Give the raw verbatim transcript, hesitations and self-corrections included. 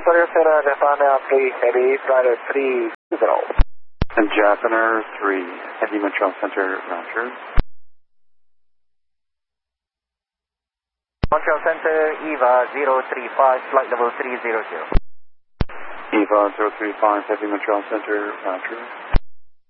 Center, Japan three, Heavy, Flight three zero. And Japaner three, Heavy Montreal Center, Roger. Montreal Center, EVA zero three five, flight level three zero zero. EVA zero three five, Heavy Montreal Center, Roger.